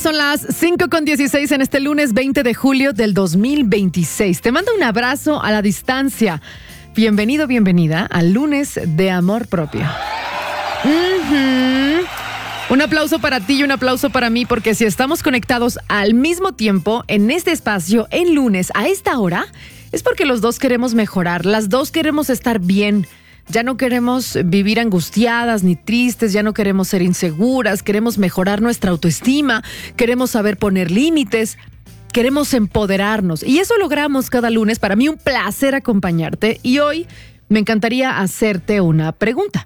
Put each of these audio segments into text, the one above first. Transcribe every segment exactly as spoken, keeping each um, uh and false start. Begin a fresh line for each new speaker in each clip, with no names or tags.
son las cinco con dieciséis en este lunes veinte de julio del dos mil veintiséis. Te mando un abrazo a la distancia. Bienvenido, bienvenida al lunes de amor propio. Uh-huh. Un aplauso para ti y un aplauso para mí, porque si estamos conectados al mismo tiempo en este espacio, en lunes, a esta hora, es porque los dos queremos mejorar, las dos queremos estar bien. Ya no queremos vivir angustiadas ni tristes, ya no queremos ser inseguras, queremos mejorar nuestra autoestima, queremos saber poner límites, queremos empoderarnos. Y eso logramos cada lunes. Para mí un placer acompañarte y hoy me encantaría hacerte una pregunta.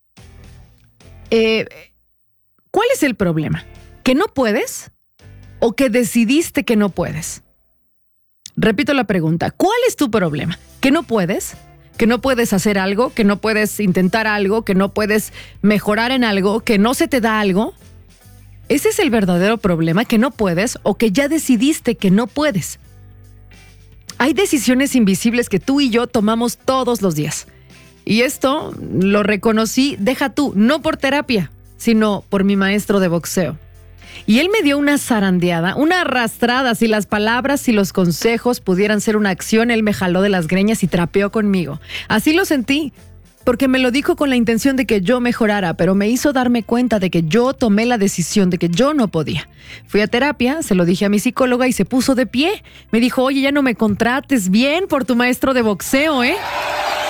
Eh, ¿Cuál es el problema? ¿Que no puedes o que decidiste que no puedes? Repito la pregunta. ¿Cuál es tu problema? ¿Que no puedes? ¿Que no puedes hacer algo? ¿Que no puedes intentar algo? ¿Que no puedes mejorar en algo? ¿Que no se te da algo? ¿Ese es el verdadero problema? ¿Que no puedes o que ya decidiste que no puedes? Hay decisiones invisibles que tú y yo tomamos todos los días. Y esto lo reconocí, deja tú, no por terapia, sino por mi maestro de boxeo. Y él me dio una zarandeada, una arrastrada. Si las palabras y los consejos pudieran ser una acción, él me jaló de las greñas y trapeó conmigo. Así lo sentí, porque me lo dijo con la intención de que yo mejorara, pero me hizo darme cuenta de que yo tomé la decisión de que yo no podía. Fui a terapia, se lo dije a mi psicóloga y se puso de pie. Me dijo, oye, ya no me contrates, bien por tu maestro de boxeo, ¿eh?